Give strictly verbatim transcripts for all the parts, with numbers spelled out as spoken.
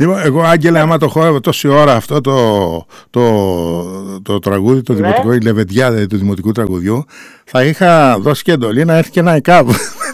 Λοιπόν, εγώ, Άγγελε, άμα το χόρευα τόση ώρα αυτό το, το, το, το τραγούδι, το ναι. δημοτικό, η Λεβεντιά δηλαδή, του δημοτικού τραγουδιού, θα είχα δώσει και εντολή να έρθει και ένα ΕΚΑΒ.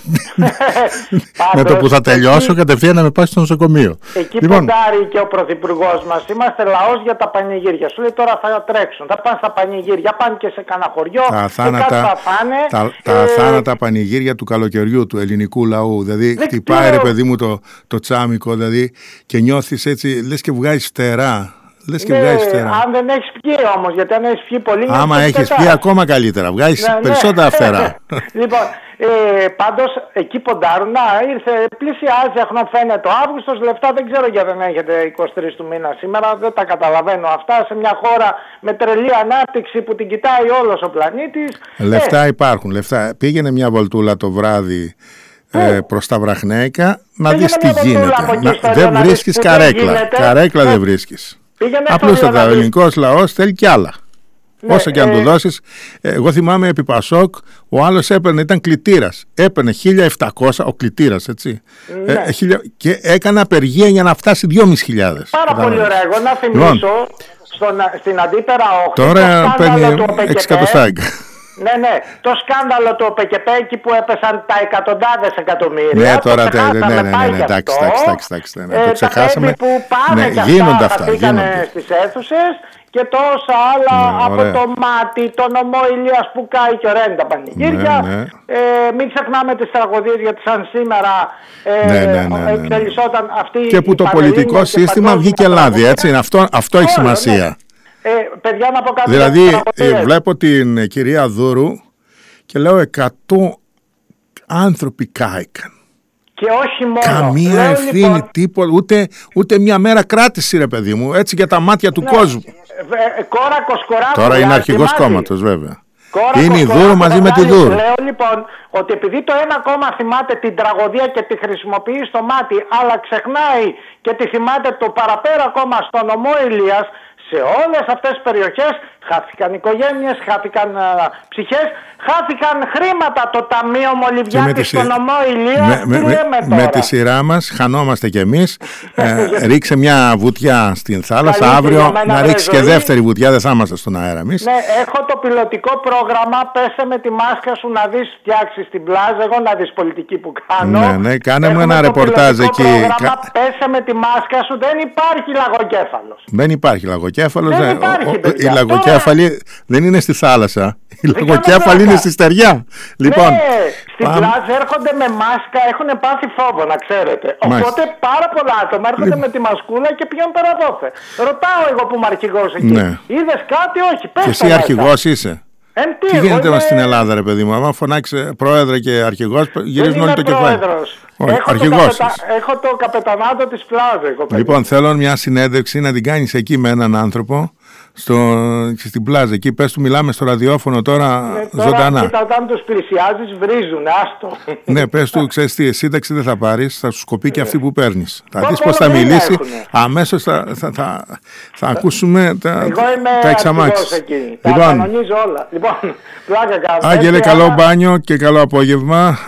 Με το που θα τελειώσω, εκεί, κατευθείαν να με πάει στο νοσοκομείο. Εκεί λοιπόν, ποντάρει και ο πρωθυπουργός μας. Είμαστε λαός για τα πανηγύρια. Σου λέει τώρα θα τρέξουν. Θα πάνε στα πανηγύρια, πάνε και σε κανένα χωριό. Τα θάνατα, θα φάνε, τα, τα ε... θάνατα πανηγύρια του καλοκαιριού, του ελληνικού λαού. Δηλαδή, δεν χτυπάει ξέρω. ρε παιδί μου το, το τσάμικο, δηλαδή, και νιώθεις έτσι, λες και βγάζεις φτερά. Λες και ναι, βγάζεις φτερά. Αν δεν έχεις πιει όμως, γιατί αν έχεις πιει πολύ. Άμα έχεις πιει, ακόμα καλύτερα. Βγάζεις ναι, περισσότερα ναι. φτερά. Λοιπόν, ε, πάντως εκεί ποντάρουν. Να, ήρθε, πλησιάζει, αχνό φαίνεται ο Αύγουστος. Λεφτά δεν ξέρω γιατί δεν έχετε εικοστή τρίτη του μήνα σήμερα. Δεν τα καταλαβαίνω αυτά. Σε μια χώρα με τρελή ανάπτυξη που την κοιτάει όλος ο πλανήτης. Λεφτά ε, υπάρχουν. Λεφτά. Πήγαινε μια βολτούλα το βράδυ. Ε, προς τα Βραχνέικα να δεις τι γίνεται. Να, δεν βρίσκεις καρέκλα. Καρέκλα δεν βρίσκεις. Απλούστατα ο ελληνικός λαός θέλει κι άλλα. Ναι, όσο και αν ε... του δώσεις. Εγώ θυμάμαι επί Πασόκ ο άλλος έπαιρνε, ήταν κλητήρας. Έπαιρνε χίλια επτακόσια ο κλητήρας, έτσι. Ναι. Ε, χίλια, και έκανε απεργία για να φτάσει δυόμισι χιλιάδες. Πάρα Κατάλαβα. πολύ ωραία. Εγώ να θυμίσω λοιπόν, στον, στην αντίπερα όχθη. Τώρα παίρνει έξι εκατοστάρικα. Ναι, ναι, το σκάνδαλο του ΟΠΕΚΕΠΕΚΙ που έπεσαν τα εκατοντάδες εκατομμύρια. Ναι, τώρα το ναι, ναι, ναι, ναι, ναι, εντάξει, εντάξει, εντάξει, ναι, το ξεχάσαμε. Τα που πάνε ναι, και γίνονται αυτά, αυτά, γίνονται στις αίθουσες και τόσα άλλα ναι, από ωραία. Το μάτι, το νομό Ηλίας που κάει και ωραία είναι τα πανηγύρια. Ναι, ναι. Ε, μην ξεχνάμε τις τραγωδίες γιατί σαν σήμερα ε, ναι, ναι, ναι, ναι, εξελισσόταν αυτή και που το πολιτικό σύστημα βγήκε λάδι, έτσι, αυτό, αυτό έχει σημασία. Ε, παιδιά, να πω κάτι. Δηλαδή ε, βλέπω την κυρία Δούρου και λέω εκατό άνθρωποι κάηκαν. Και όχι μόνο. Καμία λέω, ευθύνη, λοιπόν, τίποτα, ούτε, ούτε μια μέρα κράτηση ρε παιδί μου, έτσι για τα μάτια του ναι, κόσμου. Ε, κόρακος, κοράκος, τώρα είναι αρχηγός κόμματος βέβαια. Κόρακος, είναι η Δούρου μαζί με τη Δούρου. Λέω λοιπόν ότι επειδή το ένα κόμμα θυμάται την τραγωδία και τη χρησιμοποιεί στο μάτι, αλλά ξεχνάει και τη θυμάται το παραπέρα κόμμα στο νομό Ηλίας, σε όλες αυτές τις περιοχές χάθηκαν οικογένειες, χάθηκαν uh, ψυχές, χάθηκαν χρήματα. Το Ταμείο Μολυβιάτη στο νομό Ηλία. Με, με, με, με τη σειρά μας χανόμαστε κι εμείς. ε, ρίξε μια βουτιά στην θάλασσα. Καλή, αύριο να ρίξει και δεύτερη βουτιά, δεν θα είμαστε στον αέρα εμείς. Ναι, έχω το πιλωτικό πρόγραμμα. Πέσε με τη μάσκα σου να δεις φτιάξει την πλάζα. Εγώ να δεις πολιτική που κάνω. Ναι, ναι, κάνε μου ένα ρεπορτάζ εκεί. Πρόγραμμα, πέσε με τη μάσκα σου. Δεν υπάρχει λαγοκέφαλος. Δεν υπάρχει λαγοκέφαλος. Δεν υπάρχει, η λαγοκέφαλη δεν είναι στη θάλασσα. Η λογοκέφαλη είναι στη στεριά. Λοιπόν, ναι, στην πάμε... πλάζα έρχονται με μάσκα, έχουν πάθει φόβο, να ξέρετε. Μάλιστα. Οπότε πάρα πολλά άτομα έρχονται λοιπόν με τη μασκούλα και πηγαίνουν πέρα δόθε. Ρωτάω εγώ που είμαι αρχηγός εκεί. Ναι. Είδες κάτι, όχι, πες. Και εσύ αρχηγός είσαι. Ε, τι, τι γίνεται είμαι... στην Ελλάδα, ρε παιδί μου, άμα φωνάξει πρόεδρε και αρχηγός, γυρίζουν όλοι το κεφάλι. Έχω, αρχηγός το καπετα... έχω το καπετανάτο της πλάζα. Λοιπόν, θέλω μια συνέντευξη να την κάνεις εκεί με έναν άνθρωπο. Στο, στην πλάζα εκεί, πες του μιλάμε στο ραδιόφωνο τώρα, ναι, τώρα ζωντανά. Κοίτα, όταν τους πλησιάζεις βρίζουν, άστο. Ναι, πες του, ξέρεις τι, σύνταξη δεν θα πάρεις, θα σου κοπεί και αυτή που παίρνεις. Θα δεις πως θα μιλήσει, αμέσως θα, θα, θα, θα ακούσουμε τα, εγώ είμαι τα εξαμάξεις. Εκεί. Λοιπόν, τα κανονίζω όλα. Λοιπόν, πλάκα κάνω. Άγγελε, καλό άμα... μπάνιο και καλό απόγευμα. Α,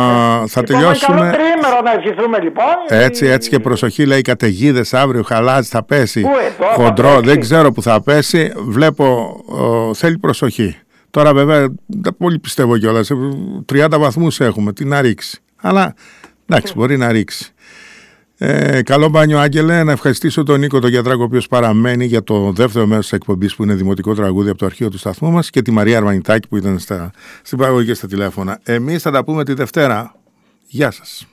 θα λοιπόν, τελειώσουμε. Καλό τρίμερο να ευχηθούμε λοιπόν. Έτσι, έτσι και προσοχή, λέει καταιγίδες αύριο, χαλάζει, θα πέσει. Πού, εδώ, χοντρό, θα δεν ξέρω που θα πέσει. Βλέπω, ο, θέλει προσοχή. Τώρα βέβαια δεν πολύ πιστεύω κιόλας, τριάντα βαθμούς έχουμε, τι να ρίξει. Αλλά εντάξει, μπορεί να ρίξει. Ε, καλό μπάνιο, Άγγελε, να ευχαριστήσω τον Νίκο τον Γιατράκο, ο οποίος παραμένει για το δεύτερο μέρος της εκπομπής που είναι δημοτικό τραγούδι από το αρχείο του σταθμού μας, και τη Μαρία Αρμανιτάκη που ήταν στα, στην παραγωγή και στα τηλέφωνα. Εμείς θα τα πούμε τη Δευτέρα. Γεια σας.